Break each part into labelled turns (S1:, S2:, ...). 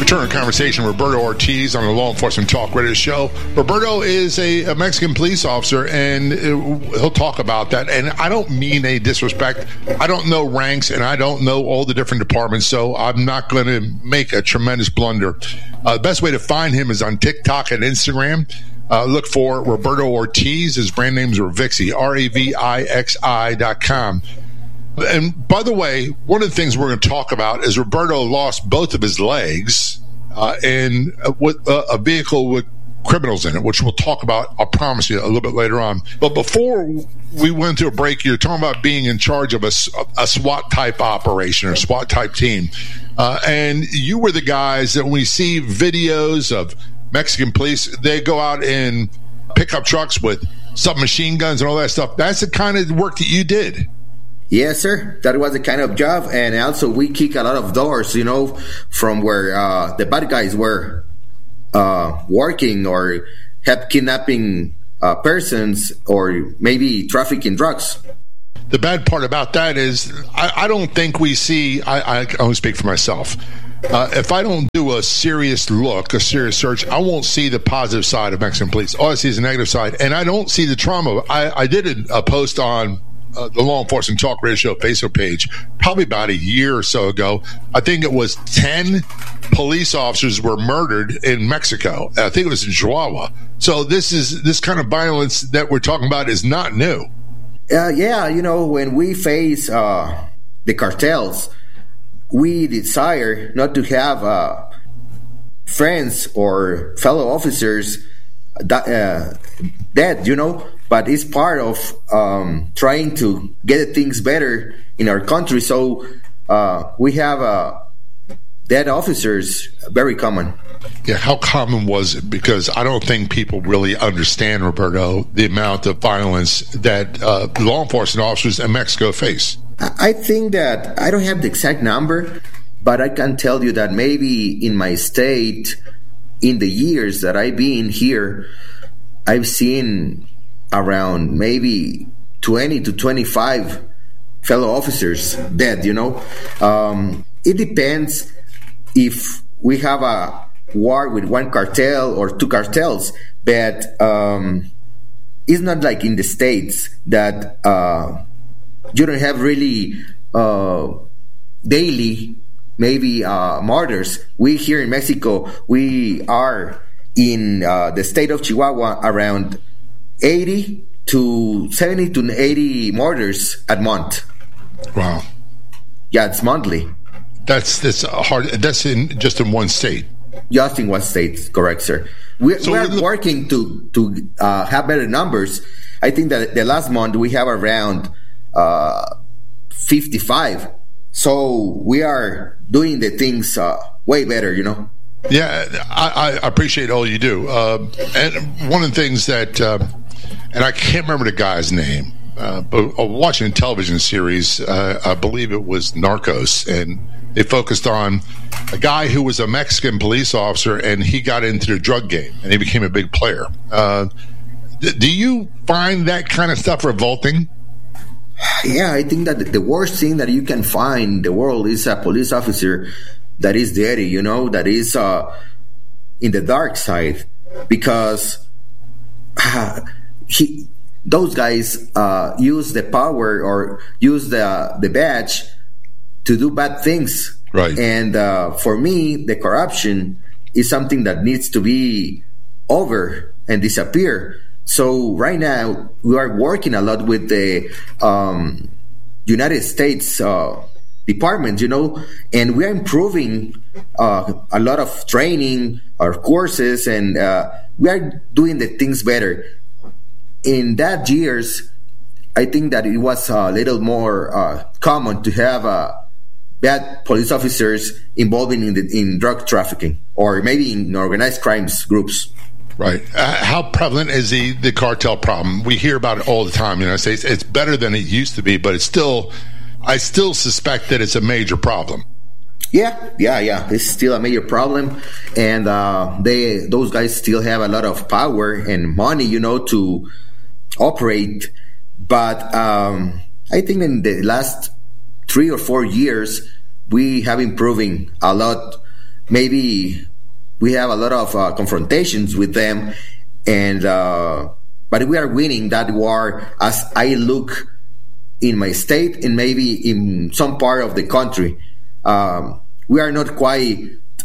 S1: Return conversation with Roberto Ortiz on the Law Enforcement Talk Radio Show. Roberto is a Mexican police officer, and he'll talk about that. And I don't mean a disrespect. I don't know ranks, and I don't know all the different departments, so I'm not going to make a tremendous blunder. The best way to find him is on TikTok and Instagram. Look for Roberto Ortiz. His brand names are Ravixi, RAVIXI.com. And by the way, one of the things we're going to talk about is Roberto lost both of his legs in a vehicle with criminals in it, which we'll talk about, I promise you, a little bit later on. But before we went to a break, you're talking about being in charge of a SWAT-type operation or SWAT-type team. And you were the guys that when we see videos of Mexican police, they go out in pickup trucks with submachine guns and all that stuff. That's the kind of work that you did.
S2: Yes, sir. That was the kind of job. And also we kick a lot of doors, from where the bad guys were working or have kidnapping persons or maybe trafficking drugs.
S1: The bad part about that is I don't think we see, I only speak for myself. If I don't do a serious look, a serious search, I won't see the positive side of Mexican police. All I see is the negative side. And I don't see the trauma. I did a post on the Law Enforcement Talk Radio Show Facebook page probably about a year or so ago. I think it was 10 police officers were murdered in Mexico. I think it was in Chihuahua. So this kind of violence that we're talking about is not new.
S2: When we face the cartels, we desire not to have friends or fellow officers dead, but it's part of trying to get things better in our country. So we have dead officers, very common.
S1: Yeah, how common was it? Because I don't think people really understand, Roberto, the amount of violence that law enforcement officers in Mexico face.
S2: I think that I don't have the exact number, but I can tell you that maybe in my state, in the years that I've been here, I've seen around maybe 20 to 25 fellow officers dead, It depends if we have a war with one cartel or two cartels, but it's not like in the States that you don't have really daily maybe murders. We here in Mexico, we are in the state of Chihuahua around 70 to 80 murders a month.
S1: Wow.
S2: Yeah, it's monthly.
S1: That's hard. That's just in one state.
S2: Just in one state, correct, sir. We are working to have better numbers. I think that the last month we have around 55. So we are doing the things way better,
S1: Yeah, I appreciate all you do. And one of the things that, and I can't remember the guy's name, but watching a television series, I believe it was Narcos, and they focused on a guy who was a Mexican police officer, and he got into the drug game, and he became a big player. Do you find that kind of stuff revolting?
S2: Yeah, I think that the worst thing that you can find in the world is a police officer that is dirty, that is in the dark side, because those guys use the power or use the badge to do bad things.
S1: Right.
S2: And for me, the corruption is something that needs to be over and disappear. So right now, we are working a lot with the United States department, and we are improving a lot of training, our courses, and we are doing the things better. In that years, I think that it was a little more common to have bad police officers involved in drug trafficking or maybe in organized crimes groups.
S1: Right. How prevalent is the cartel problem? We hear about it all the time in the United States. It's better than it used to be, but I still suspect that it's a major problem.
S2: Yeah. It's still a major problem, and those guys still have a lot of power and money, to operate. But I think in the last 3 or 4 years, we have improving a lot maybe we have a lot of confrontations with them, and but we are winning that war as I look in my state and maybe in some part of the country. We are not quite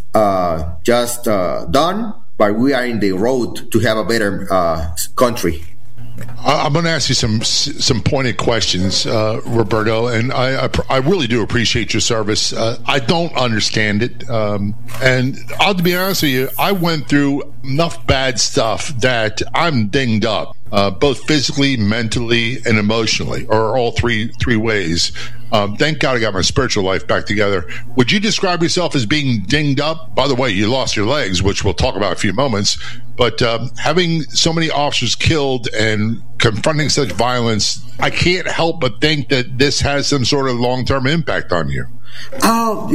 S2: just done, but we are in the road to have a better country.
S1: I'm going to ask you some pointed questions, Roberto, and I really do appreciate your service. I don't understand it, and I'll be honest with you, I went through enough bad stuff that I'm dinged up, both physically, mentally, and emotionally, or all three ways. Thank God I got my spiritual life back together. Would you describe yourself as being dinged up? By the way, you lost your legs, which we'll talk about in a few moments. But having so many officers killed and confronting such violence, I can't help but think that this has some sort of long-term impact on you.
S2: Oh,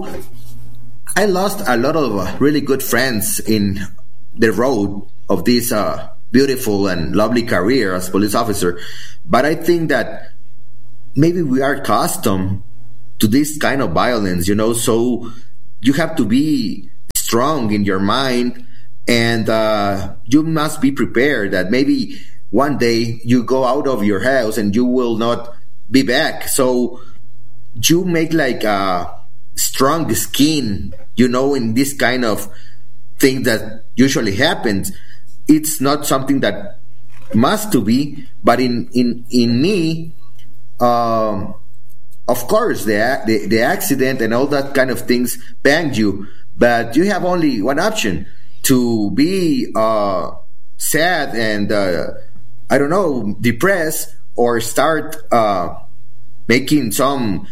S2: I lost a lot of really good friends in the road of this beautiful and lovely career as police officer. But I think that maybe we are accustomed to this kind of violence, so you have to be strong in your mind, and you must be prepared that maybe one day you go out of your house and you will not be back. So you make like a strong skin, in this kind of thing that usually happens. It's not something that must to be, but in me, of course, the accident and all that kind of things banged you, but you have only one option: to be sad and depressed, or start making some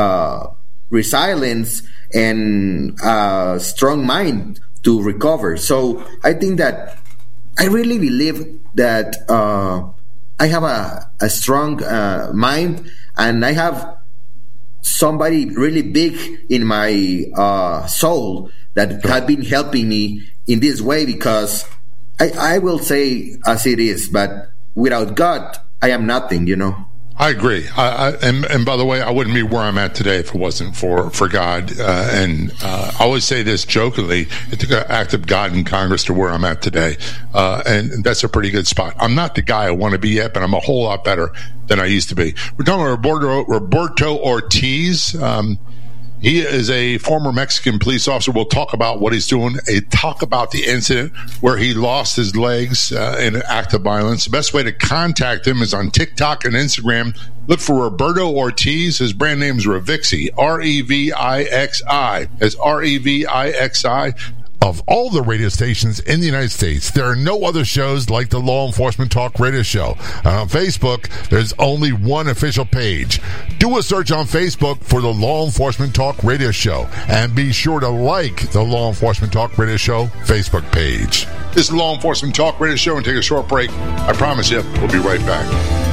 S2: resilience and strong mind to recover. So I think that I really believe that I have a strong mind, and I have somebody really big in my soul that have been helping me in this way, because I will say as it is, but without God, I am nothing,
S1: I agree. And by the way, I wouldn't be where I'm at today if it wasn't for God. And I always say this jokingly, it took an act of God in Congress to where I'm at today. And that's a pretty good spot. I'm not the guy I want to be yet, but I'm a whole lot better than I used to be. We're talking about Roberto Ortiz. He is a former Mexican police officer. We'll talk about what he's doing, talk about the incident where he lost his legs in an act of violence. The best way to contact him is on TikTok and Instagram. Look for Roberto Ortiz. His brand name is Revixi, R-E-V-I-X-I. That's R-E-V-I-X-I.
S3: Of all the radio stations in the United States, there are no other shows like the Law Enforcement Talk Radio Show. And on Facebook, there's only one official page. Do a search on Facebook for the Law Enforcement Talk Radio Show, and be sure to like the Law Enforcement Talk Radio Show Facebook page.
S1: This is the Law Enforcement Talk Radio Show, and take a short break. I promise you, we'll be right back.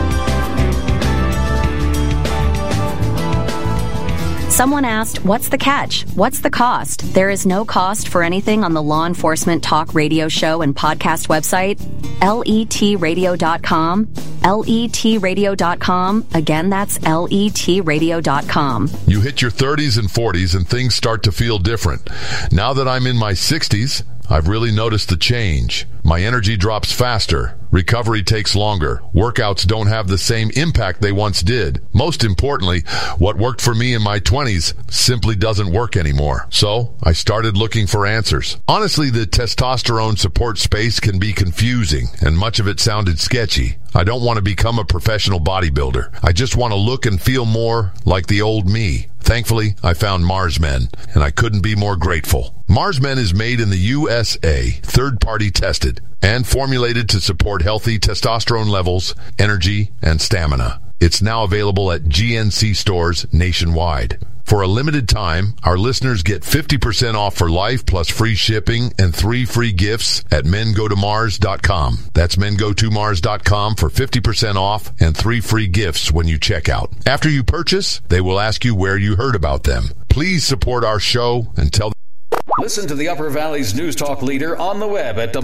S4: Someone asked, what's the catch? What's the cost? There is no cost for anything on the Law Enforcement Talk Radio Show and podcast website, letradio.com, letradio.com. Again, that's letradio.com.
S3: You hit your 30s and 40s and things start to feel different. Now that I'm in my 60s, I've really noticed the change. My energy drops faster. Recovery takes longer. Workouts don't have the same impact they once did. Most importantly, what worked for me in my 20s simply doesn't work anymore. So I started looking for answers. Honestly, the testosterone support space can be confusing, and much of it sounded sketchy. I don't want to become a professional bodybuilder. I just want to look and feel more like the old me. Thankfully, I found Mars Men, and I couldn't be more grateful. Mars Men is made in the USA, third-party tested, and formulated to support healthy testosterone levels, energy, and stamina. It's now available at GNC stores nationwide. For a limited time, our listeners get 50% off for life plus free shipping and 3 free gifts at mengotomars.com. That's mengotomars.com for 50% off and 3 free gifts when you check out. After you purchase, they will ask you where you heard about them. Please support our show and tell them.
S5: Listen to the Upper Valley's News Talk leader on the web at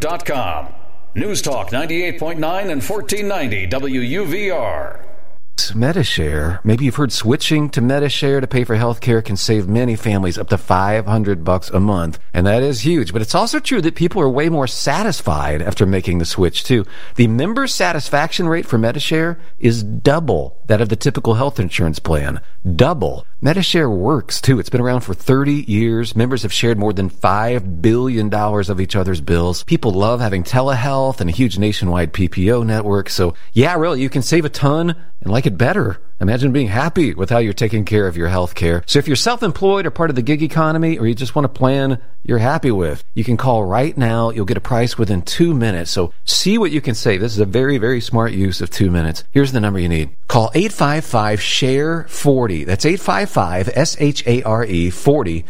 S5: WUVRradio.com. News Talk 98.9 and 1490 WUVR.
S6: news. Medi-Share. Maybe you've heard switching to Medi-Share to pay for health care can save many families up to $500 a month. And that is huge. But it's also true that people are way more satisfied after making the switch, too. The member satisfaction rate for Medi-Share is double that of the typical health insurance plan. Double. Medi-Share works, too. It's been around for 30 years. Members have shared more than $5 billion of each other's bills. People love having telehealth and a huge nationwide PPO network. So, yeah, really, you can save a ton and like it better. Imagine being happy with how you're taking care of your health care. So if you're self-employed or part of the gig economy, or you just want a plan you're happy with, you can call right now. You'll get a price within 2 minutes. So see what you can save. This is a very, very smart use of 2 minutes. Here's the number you need. Call 855-SHARE-40. That's 855-SHARE 40.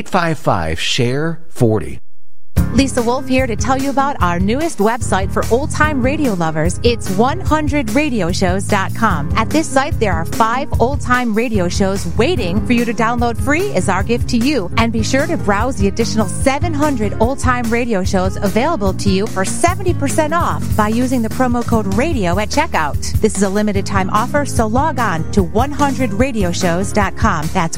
S6: 855-SHARE-40.
S7: Lisa Wolf here to tell you about our newest website for old-time radio lovers. It's 100radioshows.com. At this site, there are 5 old-time radio shows waiting for you to download free as our gift to you. And be sure to browse the additional 700 old-time radio shows available to you for 70% off by using the promo code RADIO at checkout. This is a limited-time offer, so log on to 100radioshows.com. That's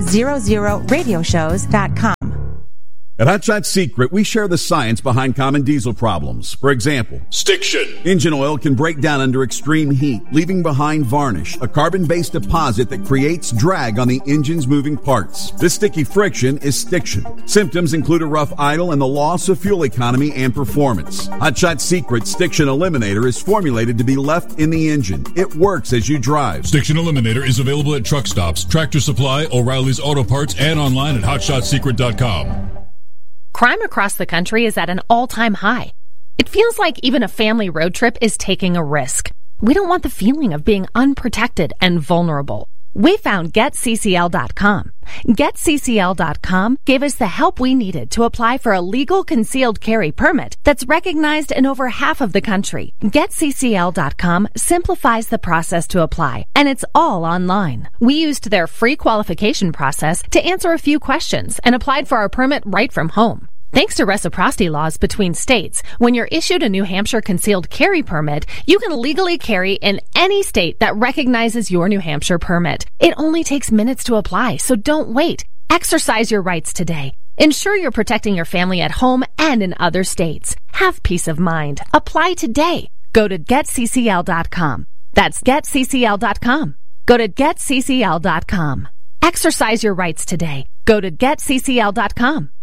S7: 100radioshows.com.
S8: At Hot Shot Secret, we share the science behind common diesel problems. For example,
S9: stiction.
S8: Engine oil can break down under extreme heat, leaving behind varnish, a carbon-based deposit that creates drag on the engine's moving parts. This sticky friction is stiction. Symptoms include a rough idle and the loss of fuel economy and performance. Hot Shot Secret Stiction Eliminator is formulated to be left in the engine. It works as you drive.
S9: Stiction Eliminator is available at truck stops, Tractor Supply, O'Reilly's Auto Parts, and online at hotshotsecret.com.
S10: Crime across the country is at an all-time high. It feels like even a family road trip is taking a risk. We don't want the feeling of being unprotected and vulnerable. We found GetCCL.com. GetCCL.com gave us the help we needed to apply for a legal concealed carry permit that's recognized in over half of the country. GetCCL.com simplifies the process to apply, and it's all online. We used their free qualification process to answer a few questions and applied for our permit right from home. Thanks to reciprocity laws between states, when you're issued a New Hampshire concealed carry permit, you can legally carry in any state that recognizes your New Hampshire permit. It only takes minutes to apply, so don't wait. Exercise your rights today. Ensure you're protecting your family at home and in other states. Have peace of mind. Apply today. Go to GetCCL.com. That's GetCCL.com. Go to GetCCL.com. Exercise your rights today. Go to GetCCL.com.